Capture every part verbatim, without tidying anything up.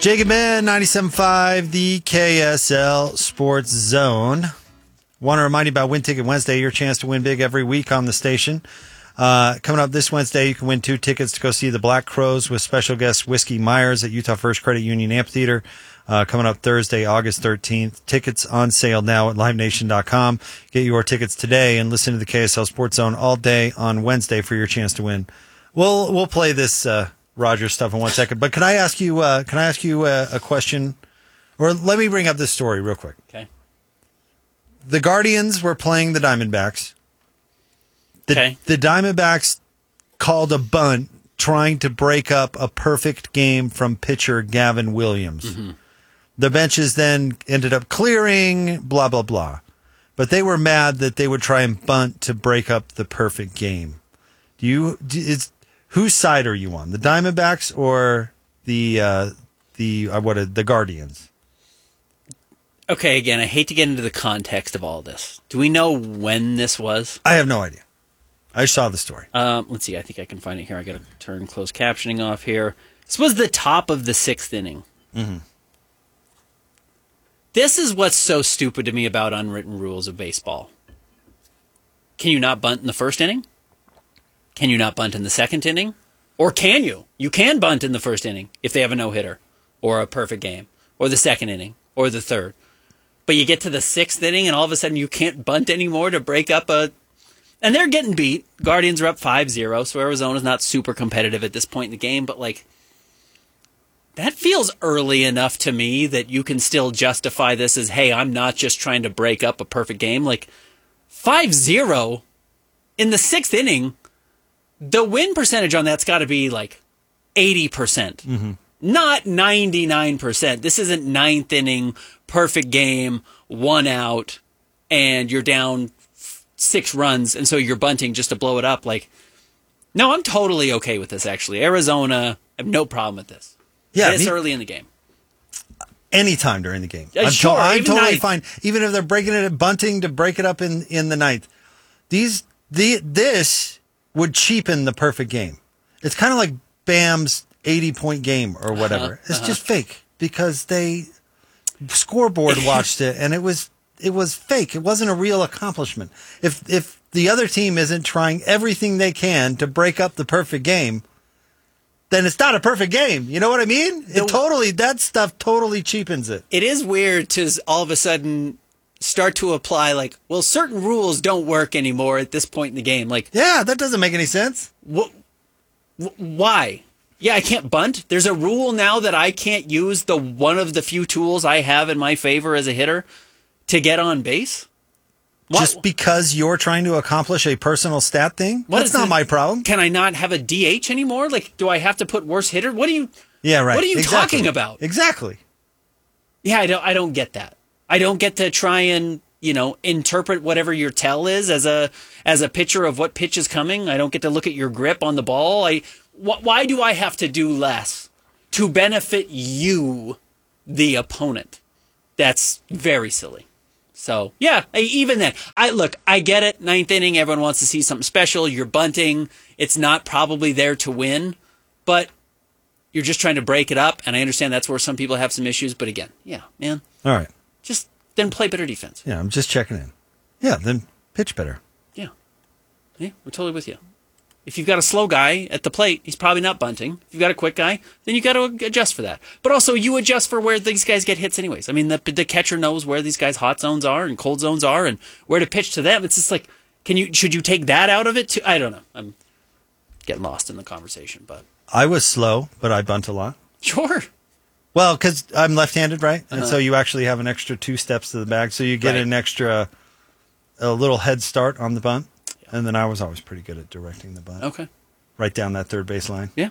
Jacob Ben, ninety-seven point five, the K S L Sports Zone. Want to remind you about Win Ticket Wednesday, your chance to win big every week on the station. Uh, coming up this Wednesday, you can win two tickets to go see the Black Crowes with special guest Whiskey Myers at Utah First Credit Union Amphitheater. Uh, coming up Thursday, August thirteenth. Tickets on sale now at live nation dot com. Get your tickets today and listen to the K S L Sports Zone all day on Wednesday for your chance to win. We'll we'll play this uh, Rogers stuff in one second. But can I ask you uh, can I ask you a, a question? Or let me bring up this story real quick. Okay. The Guardians were playing the Diamondbacks. The, okay. The Diamondbacks called a bunt trying to break up a perfect game from pitcher Gavin Williams. Mm-hmm. The benches then ended up clearing, blah, blah, blah. But they were mad that they would try and bunt to break up the perfect game. Do you, do, is, whose side are you on? The Diamondbacks or the, uh, the, uh, what, uh, the Guardians? Okay, again, I hate to get into the context of all this. Do we know when this was? I have no idea. I saw the story. Um, let's see. I think I can find it here. I got to turn closed captioning off here. This was the top of the sixth inning. Mm-hmm. This is what's so stupid to me about unwritten rules of baseball. Can you not bunt in the first inning? Can you not bunt in the second inning? Or can you? You can bunt in the first inning if they have a no-hitter or a perfect game, or the second inning or the third. But you get to the sixth inning and all of a sudden you can't bunt anymore to break up a... And they're getting beat. Guardians are up five zero, so Arizona's not super competitive at this point in the game. But, like, that feels early enough to me that you can still justify this as, hey, I'm not just trying to break up a perfect game. Like, five zero in the sixth inning, the win percentage on that's got to be, like, eighty percent. Mm-hmm. Not ninety-nine percent. This isn't ninth inning, perfect game, one out, and you're down six runs, and so you're bunting just to blow it up. Like, no, I'm totally okay with this, actually. Arizona, I have no problem with this. Yeah, this me, early in the game. Anytime during the game. Uh, I'm, sure, to- I'm totally ninth. fine. Even if they're breaking it at bunting to break it up in, in the ninth. These, the, this would cheapen the perfect game. It's kind of like Bam's eighty-point game or whatever. Uh-huh, it's uh-huh. just fake because they scoreboard watched it, and it was it was fake. It wasn't a real accomplishment. If if the other team isn't trying everything they can to break up the perfect game, then it's not a perfect game. You know what I mean? It The- totally that stuff totally cheapens it. It is weird to all of a sudden start to apply, like, well, certain rules don't work anymore at this point in the game. Like, Yeah, that doesn't make any sense. wh- wh- why? Yeah, I can't bunt. There's a rule now that I can't use the one of the few tools I have in my favor as a hitter to get on base. What- Just because you're trying to accomplish a personal stat thing? What That's is not it? my problem. Can I not have a D H anymore? Like, do I have to put worse hitter? What are you? Yeah, right. What are you Exactly. talking about? Exactly. Yeah, I don't. I don't get that. I don't get to try and, you know, interpret whatever your tell is as a as a pitcher of what pitch is coming. I don't get to look at your grip on the ball. I. Wh- why do I have to do less to benefit you, the opponent? That's very silly. So, yeah, I, even then, I look, I get it. Ninth inning, everyone wants to see something special. You're bunting. It's not probably there to win, but you're just trying to break it up. And I understand that's where some people have some issues. But again, yeah, man, All right. just then play better defense. Yeah, I'm just checking in. Yeah, then pitch better. Yeah. Yeah, we're totally with you. If you've got a slow guy at the plate, he's probably not bunting. If you've got a quick guy, then you got to adjust for that. But also, you adjust for where these guys get hits anyways. I mean, the the catcher knows where these guys' hot zones are and cold zones are and where to pitch to them. It's just like, can you should you take that out of it too? I don't know. I'm getting lost in the conversation, but I was slow, but I bunt a lot. sure. Well, because I'm left-handed, right? And Uh-huh. so you actually have an extra two steps to the bag. So you get Right. an extra, a little head start on the bunt. And then I was always pretty good at directing the bunt. Okay. Right down that third base line. Yeah.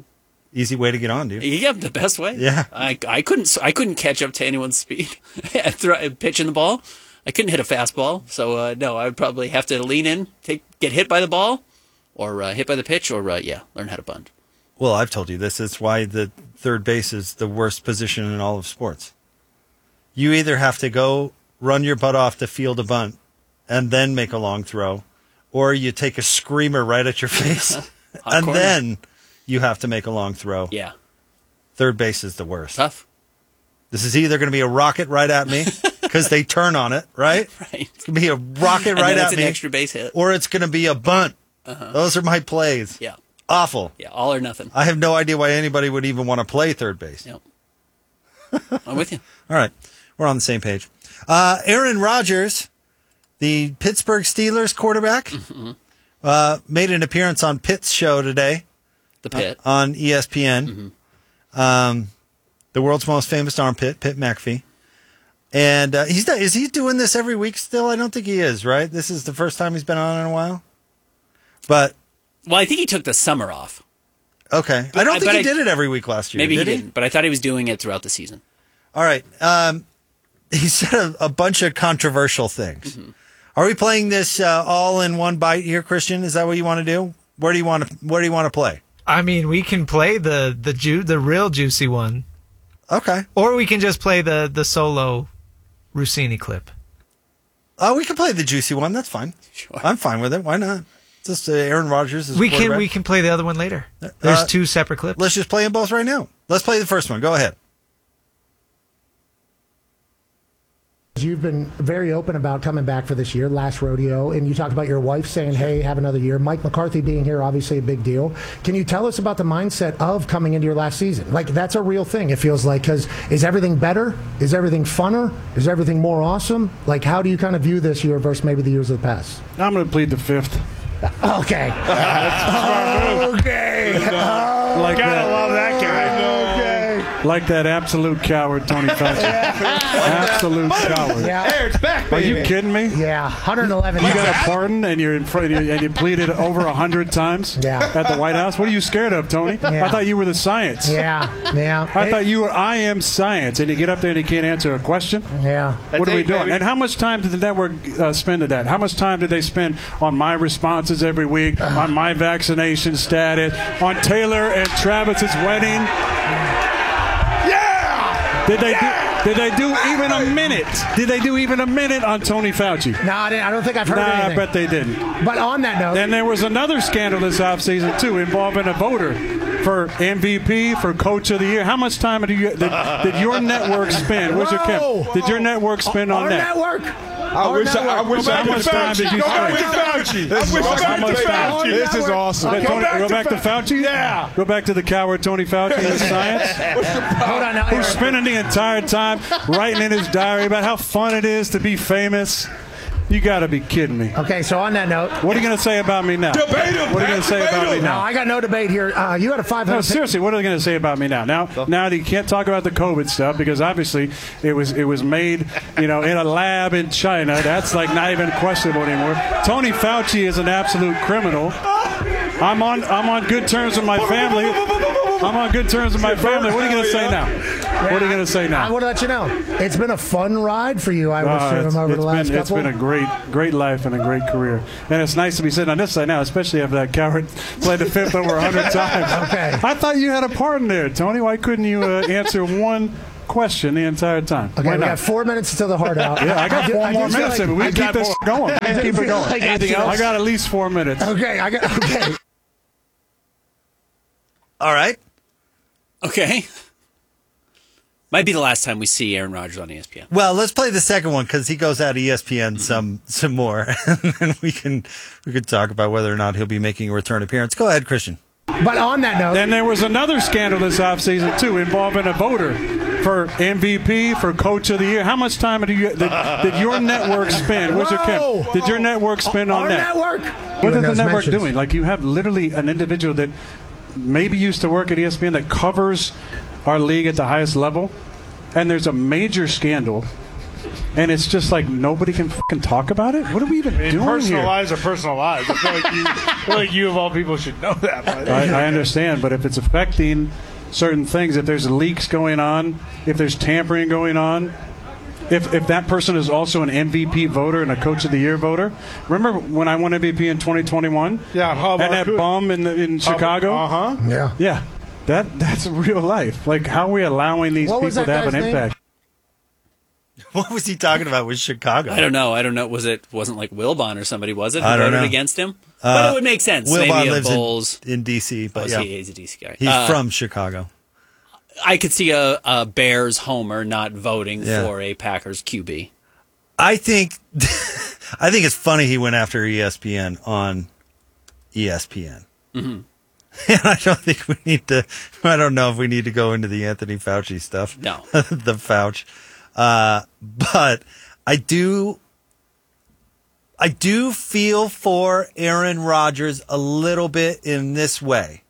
Easy way to get on, dude. Yeah, the best way. Yeah. I, I couldn't I couldn't catch up to anyone's speed at throw, pitching the ball. I couldn't hit a fastball, so uh, no, I would probably have to lean in, take get hit by the ball, or uh, hit by the pitch, or uh, yeah, learn how to bunt. Well, I've told you this. It's why the third base is the worst position in all of sports. You either have to go run your butt off to field a bunt and then make a long throw, or you take a screamer right at your face, and corner. then you have to make a long throw. Yeah. third base is the worst. Tough. This is either going to be a rocket right at me because they turn on it, right? Right. It's going to be a rocket And right then at it's an me. extra base hit. Or it's going to be a bunt. Uh-huh. Those are my plays. Yeah. Awful. Yeah, all or nothing. I have no idea why anybody would even want to play third base. Yep. I'm with you. All right. We're on the same page. Uh, Aaron Rodgers, the Pittsburgh Steelers quarterback, mm-hmm. uh, made an appearance on Pitt's show today. The Pit. Uh, on E S P N. Mm-hmm. Um, the world's most famous armpit, Pitt McAfee. And uh, he's is he doing this every week still? I don't think he is, right? This is the first time he's been on in a while. But well, I think he took the summer off. Okay. But I don't think he I, did it every week last year. Maybe did he he didn't, but I thought he was doing it throughout the season. All right. Um, he said a, a bunch of controversial things. Mm-hmm. Are we playing this uh, all in one bite here, Christian? Is that what you want to do? Where do you want to Where do you want to play? I mean, we can play the the ju- the real juicy one. Okay. Or we can just play the the solo Rossini clip. Oh, we can play the juicy one. That's fine. Sure. I'm fine with it. Why not? Just uh, Aaron Rodgers is We can we can play the other one later. There's uh, two separate clips. Let's just play them both right now. Let's play the first one. Go ahead. You've been very open about coming back for this year, last rodeo, and you talked about your wife saying, hey, have another year. Mike McCarthy being here, obviously a big deal. Can you tell us about the mindset of coming into your last season? Like, that's a real thing, it feels like, because is everything better? Is everything funner? Is everything more awesome? Like, how do you kind of view this year versus maybe the years of the past? I'm going to plead the fifth. Okay. okay. Like Gotta that. love that guy. Like that absolute coward, Tony Fauci. Absolute coward. Yeah. Hey, it's back, Are baby. you kidding me? Yeah, one hundred eleven. You got a pardon and you're in front and you pleaded over a hundred times Yeah. at the White House. What are you scared of, Tony? Yeah. I thought you were the science. Yeah, yeah. I thought you were I am science, and you get up there and you can't answer a question. Yeah. What are we it, doing? baby. And how much time did the network uh, spend at that? How much time did they spend on my responses every week, on my vaccination status, on Taylor and Travis's wedding? Did they do, did they do even a minute? Did they do even a minute on Tony Fauci? No, I, didn't, I don't think I've heard Nah, anything. I bet they didn't. But on that note, And there was another scandal this offseason, too, involving a voter for M V P, for Coach of the Year. How much time did, you, did, did your network spend? Where's your Whoa. Kim? Did your network spend on our that? network. I wish I, I wish I How much time did you Go back spend? to Fauci. I wish How I much could time? Fauci. This is awesome. Hey, Tony, go back to Fauci? Yeah. Go back to the coward Tony Fauci and his science? Hold on now. Who's spending the entire time writing in his diary about how fun it is to be famous? You got to be kidding me. Okay, so on that note, What are you going to say about me now? Debate him, What are you going to say debate about me him. no, now? I got no debate here. Uh, you had a five hundred. No, seriously, what are they going to say about me now? Now, now that you can't talk about the COVID stuff because obviously it was it was made, you know, in a lab in China. That's like not even questionable anymore. Tony Fauci is an absolute criminal. I'm on I'm on good terms with my family. I'm on good terms with my family. What are you going to say now? What are you going to say I now? want to let you know it's been a fun ride for you. I would Uh, assume it's, over it's the last been, it's couple. been a great, great life and a great career, and it's nice to be sitting on this side now, especially after that coward played the fifth over a hundred times. Okay. I thought you had a part in there, Tony. Why couldn't you uh, answer one question the entire time? Okay, Why we not? got four minutes until the hard out. Yeah, I got do- four do more feel minutes like- in it. We I keep got this more- going. I We keep feel it going. like I Anything do. else? I got at least four minutes. Okay, I got. Okay. All right. Okay. Might be the last time we see Aaron Rodgers on E S P N. Well, let's play the second one because he goes out of E S P N some some more, and then we can we could talk about whether or not he'll be making a return appearance. Go ahead, Christian. But on that note, Then there was another scandal this offseason, too, involving a voter for M V P, for Coach of the Year. How much time did, you, did, did your network spend? Where's your Whoa. Kim? Did your network spend on our that? network. What is the Those network mentions. doing? Like, you have literally an individual that maybe used to work at E S P N that covers our league at the highest level, and there's a major scandal, and it's just like nobody can fucking talk about it? What are we even I mean, doing personal here? lives are personal lives. I feel like you, I feel like you of all people should know that. But I, I understand, but if it's affecting certain things, if there's leaks going on, if there's tampering going on, if if that person is also an M V P voter and a Coach of the Year voter, remember when I won M V P in twenty twenty-one? Yeah, how about and that who- bum in the, in Chicago. Uh huh. Yeah. Yeah, that that's real life. Like, how are we allowing these What people was to that have an guy's name? impact? What was he talking about with Chicago? I don't know. I don't know. Was it wasn't like Wilbon or somebody? Was it who I don't voted know. against him? Uh, but it would make sense. Wilbon Maybe a lives Bulls. in, in D C, Oh, but so yeah, he is a D C guy. he's Uh, from Chicago. I could see a, a Bears homer not voting Yeah. for a Packers Q B. I think I think it's funny he went after E S P N on E S P N. Mm-hmm. And I don't think we need to. I don't know if we need to go into the Anthony Fauci stuff. No. the Fauci, uh, but I do. I do feel for Aaron Rodgers a little bit in this way.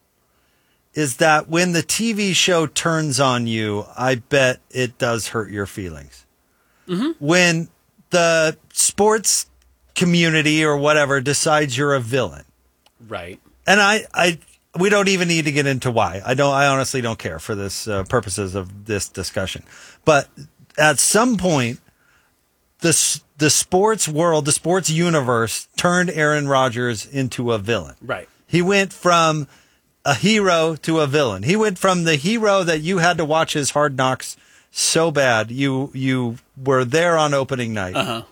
Is that when the T V show turns on you, I bet it does hurt your feelings. Mm-hmm. When the sports community or whatever decides you're a villain. Right. And I, I, we don't even need to get into why. I don't, I honestly don't care for this uh, purposes of this discussion. But at some point, the, the sports world, the sports universe turned Aaron Rodgers into a villain. Right. He went from a hero to a villain. He went from the hero that you had to watch his Hard Knocks so bad you you were there on opening night Uh-huh.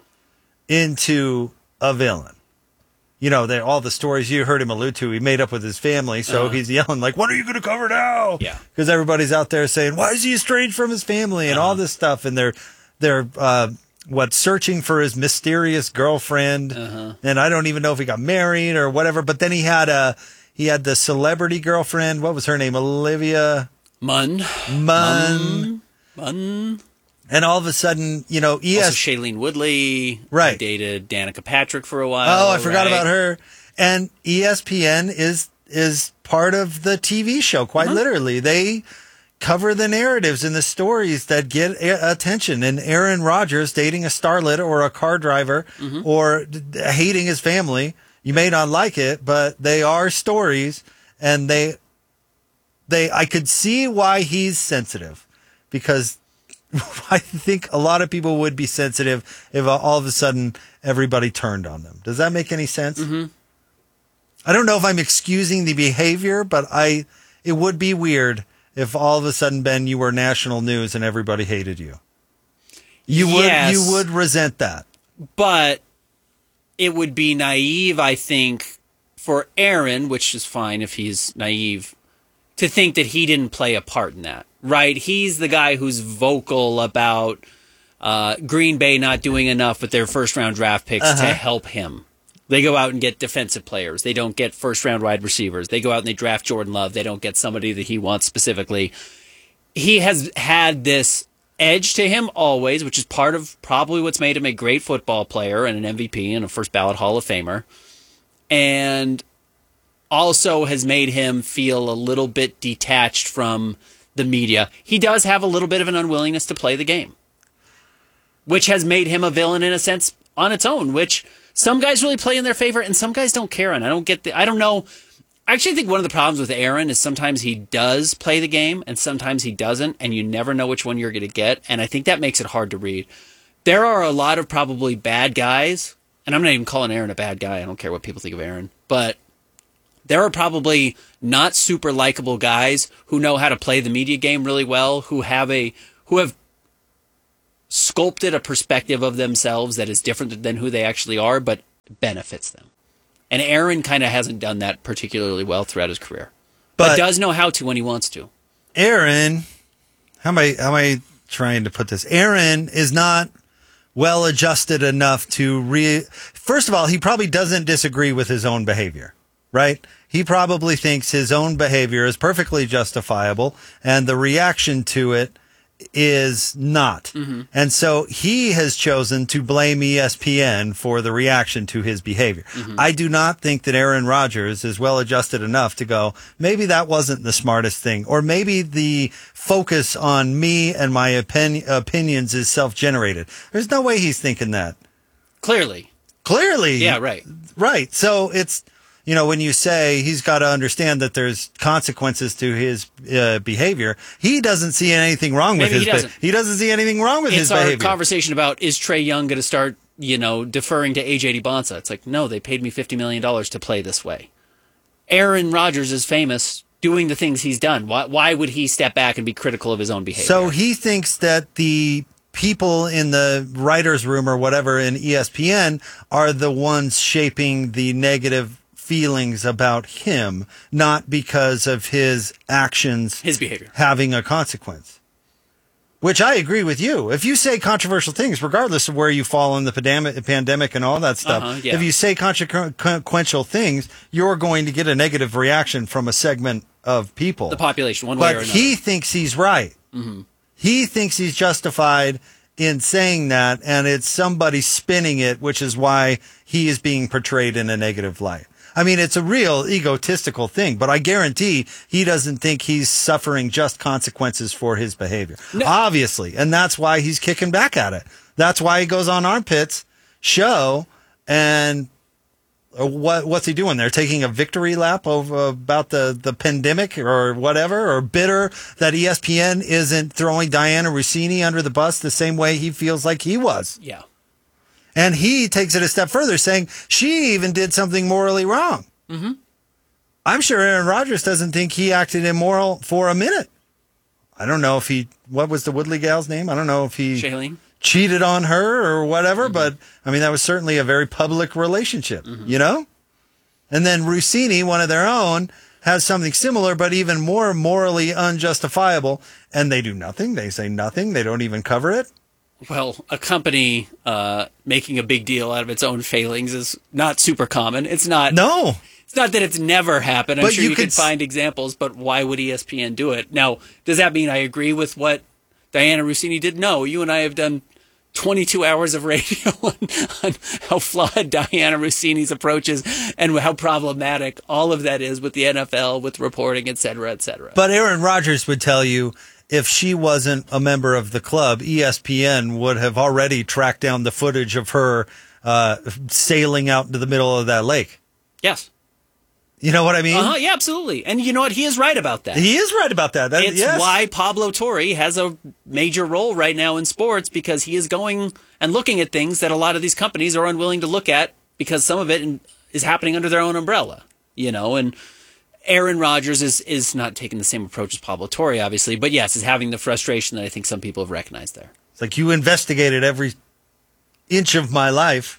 into a villain. You know, they, all the stories you heard him allude to, he made up with his family, so Uh-huh. he's yelling like, "What are you going to cover now?" Yeah. Because everybody's out there saying, "Why is he estranged from his family?" and Uh-huh. all this stuff, and they're they're uh, what searching for his mysterious girlfriend, Uh-huh. and I don't even know if he got married or whatever. But then he had a he had the celebrity girlfriend. What was her name? Olivia Munn. Munn. Munn. And all of a sudden, you know, E S. Also Shailene Woodley. Right. He dated Danica Patrick for a while. Oh, I forgot right? about her. And E S P N is is part of the T V show, quite Uh-huh. literally. They cover the narratives and the stories that get a- attention. And Aaron Rodgers dating a starlet or a car driver Mm-hmm. or d- d- hating his family, you may not like it, but they are stories, and they they I could see why he's sensitive, because I think a lot of people would be sensitive if all of a sudden everybody turned on them. Does that make any sense? Mm-hmm. I don't know if I'm excusing the behavior, but I it would be weird if all of a sudden, Ben, you were national news and everybody hated you. You would Yes. you would resent that. But it would be naive, I think, for Aaron, which is fine if he's naive, to think that he didn't play a part in that, right? He's the guy who's vocal about uh, Green Bay not doing enough with their first round draft picks Uh-huh. to help him. They go out and get defensive players. They don't get first round wide receivers. They go out and they draft Jordan Love. They don't get somebody that he wants specifically. He has had this edge to him always, which is part of probably what's made him a great football player and an M V P and a first ballot Hall of Famer. And also has made him feel a little bit detached from the media. He does have a little bit of an unwillingness to play the game, which has made him a villain in a sense on its own, which some guys really play in their favor and some guys don't care. And I don't get the, I don't know. I actually think one of the problems with Aaron is sometimes he does play the game and sometimes he doesn't, and you never know which one you're going to get. And I think that makes it hard to read. There are a lot of probably bad guys, and I'm not even calling Aaron a bad guy. I don't care what people think of Aaron, but there are probably not super likable guys who know how to play the media game really well, who have a who have sculpted a perspective of themselves that is different than who they actually are, but benefits them. And Aaron kind of hasn't done that particularly well throughout his career, but, But does know how to when he wants to. Aaron, how am I how am I trying to put this? Aaron is not well adjusted enough to re First of all, he probably doesn't disagree with his own behavior, right? He probably thinks his own behavior is perfectly justifiable and the reaction to it is not. Mm-hmm. And so he has chosen to blame E S P N for the reaction to his behavior. Mm-hmm. I do not think that Aaron Rodgers is well adjusted enough to go, maybe that wasn't the smartest thing, or maybe the focus on me and my opin- opinions is self-generated. There's no way he's thinking that. Clearly. Clearly. Yeah, right. Right. So it's, you know, when you say he's got to understand that there's consequences to his uh, behavior, he doesn't see anything wrong with Maybe his he doesn't. Be- he doesn't see anything wrong with It's his our behavior. conversation about, is Trey Young going to start, you know, deferring to A J Dibonsa? It's like, no, they paid me fifty million dollars to play this way. Aaron Rodgers is famous doing the things he's done. Why, why would he step back and be critical of his own behavior? So he thinks that the people in the writer's room or whatever in E S P N are the ones shaping the negative feelings about him, not because of his actions, His behavior. having a consequence. Which I agree with you. If you say controversial things, regardless of where you fall in the pandemic, pandemic and all that stuff, Uh-huh, yeah. if you say consequential things, you're going to get a negative reaction from a segment of people. The population, one way or But another. he thinks he's right. Mm-hmm. He thinks he's justified in saying that, and it's somebody spinning it, which is why he is being portrayed in a negative light. I mean, it's a real egotistical thing, but I guarantee he doesn't think he's suffering just consequences for his behavior. No. Obviously. And that's why he's kicking back at it. That's why he goes on Armpit's show and uh, what what's he doing there? Taking a victory lap over about the, the pandemic or whatever, or bitter that E S P N isn't throwing Diana Rossini under the bus the same way he feels like he was. Yeah. And he takes it a step further, saying she even did something morally wrong. Mm-hmm. I'm sure Aaron Rodgers doesn't think he acted immoral for a minute. I don't know if he, what was the Woodley gal's name? I don't know if he Shailene? cheated on her or whatever, Mm-hmm. but I mean, that was certainly a very public relationship, Mm-hmm. you know? And then Rossini, one of their own, has something similar, but even more morally unjustifiable. And they do nothing. They say nothing. They don't even cover it. Well, a company uh, making a big deal out of its own failings is not super common. It's not. No. It's not that it's never happened. I'm But sure you you, could could s- find examples, but why would E S P N do it? Now, does that mean I agree with what Diana Rossini did? No. You and I have done twenty-two hours of radio on, on how flawed Diana Rossini's approach is and how problematic all of that is with the N F L, with reporting, et cetera, et cetera. But Aaron Rodgers would tell you if she wasn't a member of the club, E S P N would have already tracked down the footage of her uh, sailing out into the middle of that lake. Yes. You know what I mean? Uh-huh, yeah, absolutely. And you know what? He is right about that. He is right about that. that It's yes. why Pablo Torre has a major role right now in sports, because he is going and looking at things that a lot of these companies are unwilling to look at because some of it is happening under their own umbrella, you know, and Aaron Rodgers is, is not taking the same approach as Pablo Torre, obviously, but yes, is having the frustration that I think some people have recognized there. It's like you investigated every inch of my life,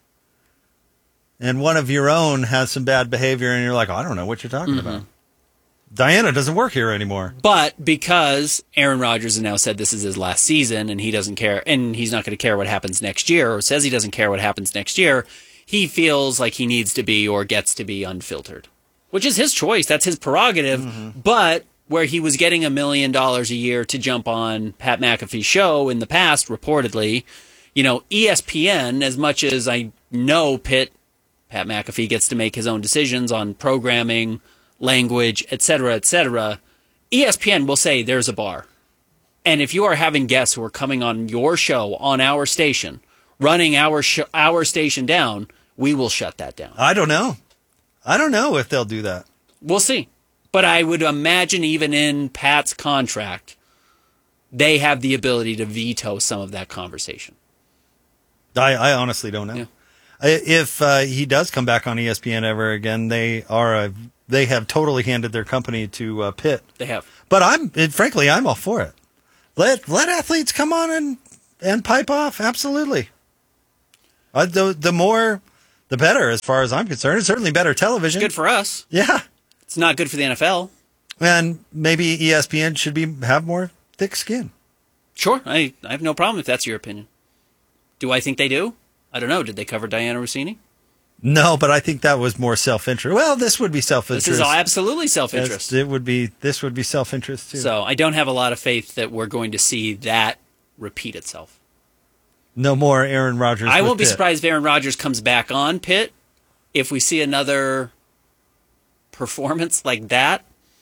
and one of your own has some bad behavior, and you're like, oh, I don't know what you're talking Mm-hmm. about. Diana doesn't work here anymore. But because Aaron Rodgers has now said this is his last season and he doesn't care, and he's not going to care what happens next year, or says he doesn't care what happens next year, he feels like he needs to be or gets to be unfiltered, which is his choice. That's his prerogative. Mm-hmm. But where he was getting a million dollars a year to jump on Pat McAfee's show in the past, reportedly, you know, E S P N, as much as I know Pitt, Pat McAfee gets to make his own decisions on programming, language, et cetera, et cetera. E S P N will say there's a bar. And if you are having guests who are coming on your show, on our station, running our sh- our station down, we will shut that down. I don't know. I don't know if they'll do that. We'll see. But I would imagine even in Pat's contract, they have the ability to veto some of that conversation. I, I honestly don't know. Yeah. I- If uh, he does come back on E S P N ever again, they are a, they have totally handed their company to uh, Pitt. They have. But I'm it, frankly, I'm all for it. Let let athletes come on and and pipe off. Absolutely. Uh, the the more, the better, as far as I'm concerned. It's certainly better television. Good for us. Yeah, It's not good for the N F L. and maybe E S P N should be have more thick skin. Sure. I, I have no problem if that's your opinion. Do I think they do? I don't know. Did they cover Diana Rossini? No, but I think that was more self-interest. Well, this would be self-interest. This is all absolutely self-interest. Yes, It would be. This would be self-interest too. So I don't have a lot of faith that we're going to see that repeat itself. No more Aaron Rodgers. I with won't be Pitt. surprised if Aaron Rodgers comes back on Pitt. If we see another performance like that,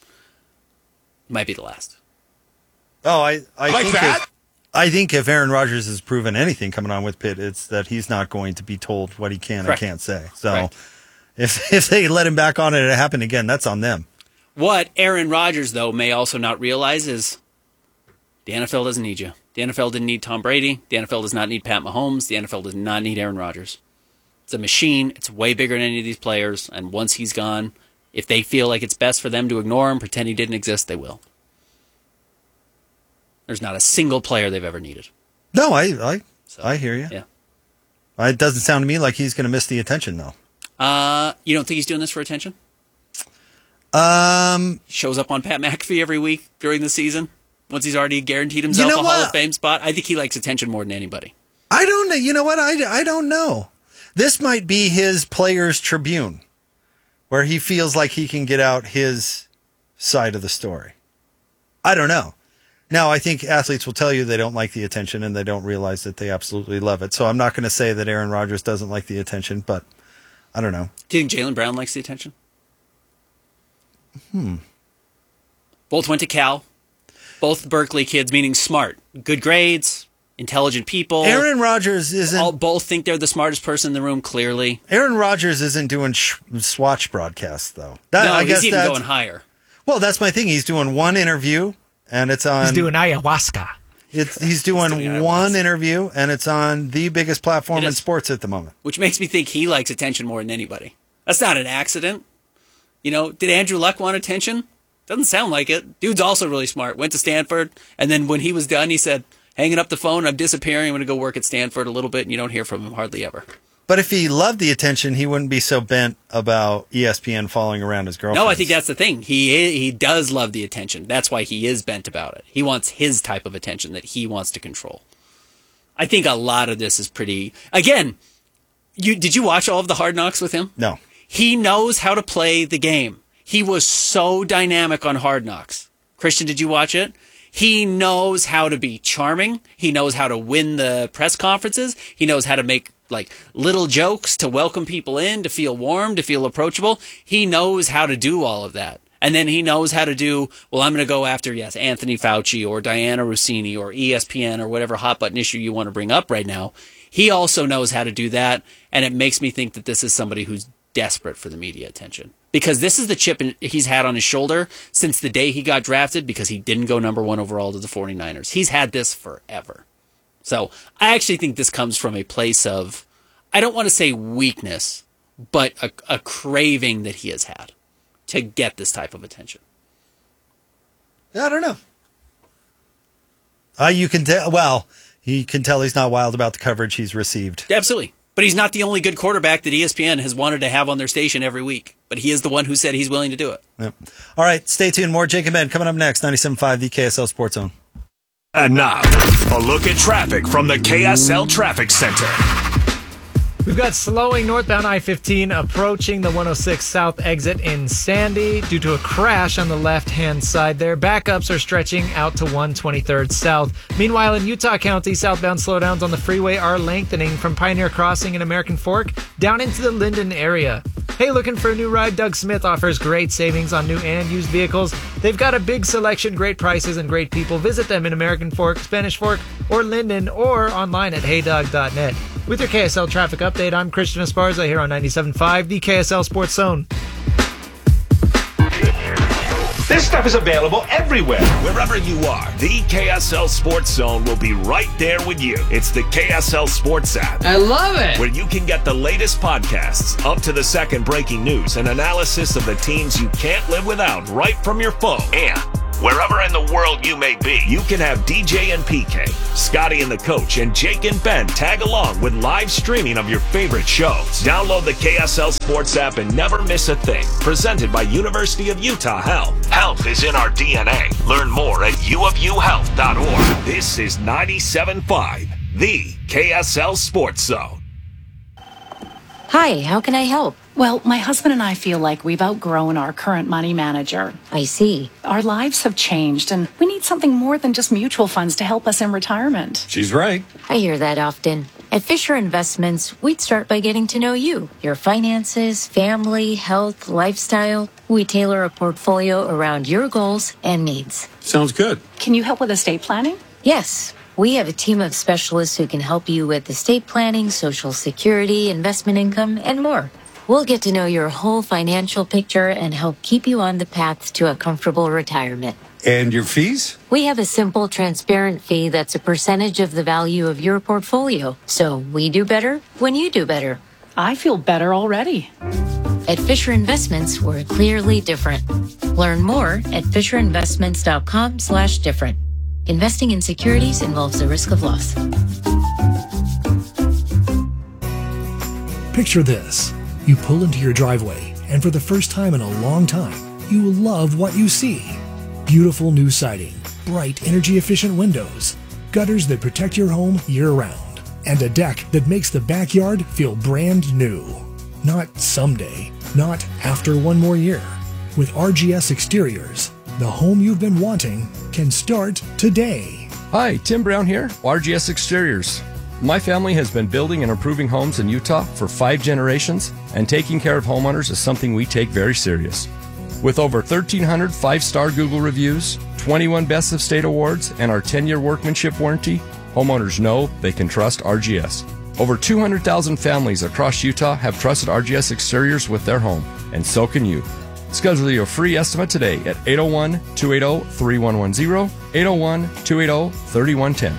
it might be the last. Oh, I, I Like think that? If, I think if Aaron Rodgers has proven anything coming on with Pitt, it's that he's not going to be told what he can Correct. and can't say. So Correct. if if they let him back on and it happened again, that's on them. What Aaron Rodgers, though, may also not realize is the N F L doesn't need you. The N F L didn't need Tom Brady. The N F L does not need Pat Mahomes. The N F L does not need Aaron Rodgers. It's a machine. It's way bigger than any of these players. And once he's gone, if they feel like it's best for them to ignore him, pretend he didn't exist, they will. There's not a single player they've ever needed. No, I I, So, I hear you. Yeah. It doesn't sound to me like he's going to miss the attention, though. Uh, you don't think he's doing this for attention? Um, Shows up on Pat McAfee every week during the season once he's already guaranteed himself You know a Hall what? of Fame spot. I think he likes attention more than anybody. I don't know. You know what? I, I don't know. This might be his Players Tribune, where he feels like he can get out his side of the story. I don't know. Now, I think athletes will tell you they don't like the attention and they don't realize that they absolutely love it. So I'm not going to say that Aaron Rodgers doesn't like the attention, but I don't know. Do you think Jaylen Brown likes the attention? Hmm. Both went to Cal. Both Berkeley kids, meaning smart. Good grades, intelligent people. Aaron Rodgers isn't. All, both think they're the smartest person in the room, clearly. Aaron Rodgers isn't doing sh- Swatch broadcasts, though. That, no, I he's guess even that's, going higher. Well, that's my thing. He's doing one interview, and it's on. He's doing ayahuasca. It's, he's doing, He's doing one ayahuasca. interview, and it's on the biggest platform It in is. sports at the moment. Which makes me think he likes attention more than anybody. That's not an accident. You know, did Andrew Luck want attention? Doesn't sound like it. Dude's also really smart. Went to Stanford, and then when he was done, he said, hanging up the phone, I'm disappearing. I'm going to go work at Stanford a little bit, and you don't hear from him hardly ever. But if he loved the attention, he wouldn't be so bent about E S P N following around his girlfriend. No, I think that's the thing. He he does love the attention. That's why he is bent about it. He wants his type of attention that he wants to control. I think a lot of this is pretty... Again, you did you watch all of the Hard Knocks with him? No. He knows how to play the game. He was so dynamic on Hard Knocks. Christian, did you watch it? He knows how to be charming. He knows how to win the press conferences. He knows how to make like little jokes to welcome people in, to feel warm, to feel approachable. He knows how to do all of that. And then he knows how to do, well, I'm going to go after, yes, Anthony Fauci or Diana Rossini or E S P N or whatever hot button issue you want to bring up right now. He also knows how to do that. And it makes me think that this is somebody who's desperate for the media attention. Because this is the chip in, he's had on his shoulder since the day he got drafted because he didn't go number one overall to the 49ers. He's had this forever. So I actually think this comes from a place of, I don't want to say weakness, but a, a craving that he has had to get this type of attention. I don't know. Uh, you can tell, well, you can tell he's not wild about the coverage he's received. Absolutely. But he's not the only good quarterback that E S P N has wanted to have on their station every week. But he is the one who said he's willing to do it. Yep. All right, stay tuned. More Jake and Ben coming up next. ninety-seven point five, the K S L Sports Zone. And now, a look at traffic from the K S L Traffic Center. We've got slowing northbound I fifteen approaching the one oh six South exit in Sandy due to a crash on the left-hand side there. Backups are stretching out to one twenty-third South. Meanwhile, in Utah County, southbound slowdowns on the freeway are lengthening from Pioneer Crossing and American Fork down into the Linden area. Hey, looking for a new ride? Doug Smith offers great savings on new and used vehicles. They've got a big selection, great prices, and great people. Visit them in American Fork, Spanish Fork, or Linden, or online at hey dog dot net. With your K S L traffic update, I'm Christian Esparza here on ninety-seven point five, the K S L Sports Zone. This stuff is available everywhere. Wherever you are, the K S L Sports Zone will be right there with you. It's the K S L Sports app. I love it. Where you can get the latest podcasts, up to the second breaking news, and analysis of the teams you can't live without right from your phone. And wherever in the world you may be, you can have D J and P K, Scotty and the Coach, and Jake and Ben tag along with live streaming of your favorite shows. Download the K S L Sports app and never miss a thing. Presented by University of Utah Health. Health is in our D N A. Learn more at u of u health dot org. This is ninety-seven point five, the K S L Sports Zone. Hi, how can I help? Well, my husband and I feel like we've outgrown our current money manager. I see. Our lives have changed, and we need something more than just mutual funds to help us in retirement. She's right. I hear that often. At Fisher Investments, we'd start by getting to know you, your finances, family, health, lifestyle. We tailor a portfolio around your goals and needs. Sounds good. Can you help with estate planning? Yes. We have a team of specialists who can help you with estate planning, social security, investment income, and more. We'll get to know your whole financial picture and help keep you on the path to a comfortable retirement. And your fees? We have a simple, transparent fee that's a percentage of the value of your portfolio. So we do better when you do better. I feel better already. At Fisher Investments, we're clearly different. Learn more at fisher investments dot com slash different. Investing in securities involves the risk of loss. Picture this. You pull into your driveway, and for the first time in a long time, you love what you see. Beautiful new siding, bright energy-efficient windows, gutters that protect your home year-round, and a deck that makes the backyard feel brand new. Not someday, not after one more year. With R G S Exteriors, the home you've been wanting can start today. Hi, Tim Brown here, R G S Exteriors. My family has been building and improving homes in Utah for five generations, and taking care of homeowners is something we take very serious. With over thirteen hundred five-star Google reviews, twenty-one Best of State awards, and our ten-year workmanship warranty, homeowners know they can trust R G S. Over two hundred thousand families across Utah have trusted R G S Exteriors with their home, and so can you. Schedule your free estimate today at eight oh one, two eight oh, three one one zero, eight oh one, two eight oh, three one one zero.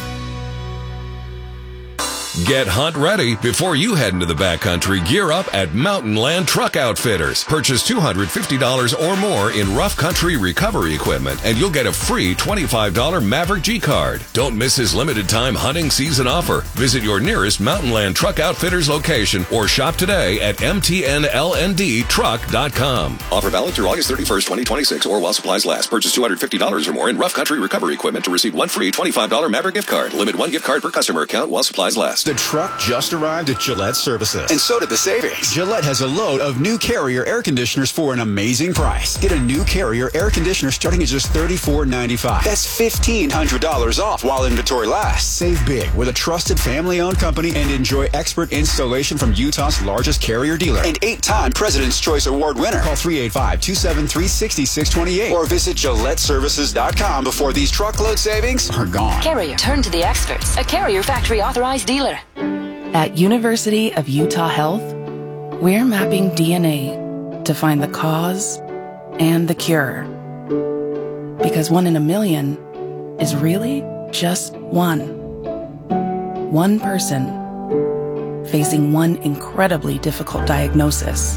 Get hunt ready before you head into the backcountry. Gear up at Mountain Land Truck Outfitters. Purchase two hundred fifty dollars or more in rough country recovery equipment, and you'll get a free twenty-five dollars Maverick G card. Don't miss his limited time hunting season offer. Visit your nearest Mountain Land Truck Outfitters location or shop today at M T N L N D truck dot com. Offer valid through August thirty-first, twenty twenty-six, or while supplies last. Purchase two hundred fifty dollars or more in rough country recovery equipment to receive one free twenty-five dollars Maverick gift card. Limit one gift card per customer account while supplies last. The truck just arrived at Gillette Services. And so did the savings. Gillette has a load of new Carrier air conditioners for an amazing price. Get a new Carrier air conditioner starting at just thirty-four ninety-five. That's fifteen hundred dollars off while inventory lasts. Save big with a trusted family-owned company and enjoy expert installation from Utah's largest Carrier dealer and eight-time President's Choice Award winner. Call three eight five, two seven three, six six two eight or visit Gillette Services dot com before these truckload savings are gone. Carrier, turn to the experts. A Carrier factory authorized dealer. At University of Utah Health, we're mapping D N A to find the cause and the cure. Because one in a million is really just one. One person facing one incredibly difficult diagnosis.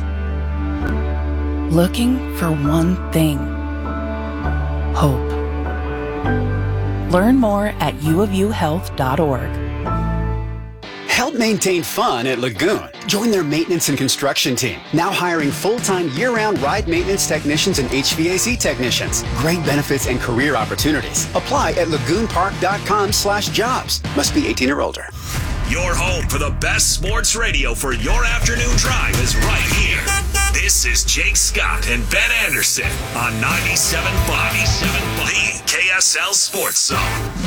Looking for one thing. Hope. Learn more at u of u health dot org. Help maintain fun at Lagoon. Join their maintenance and construction team. Now hiring full-time year-round ride maintenance technicians and H V A C technicians. Great benefits and career opportunities. Apply at lagoon park dot com slash jobs. Must be eighteen or older. Your home for the best sports radio for your afternoon drive is right here. This is Jake Scott and Ben Anderson on ninety-seven point five, the K S L Sports Zone.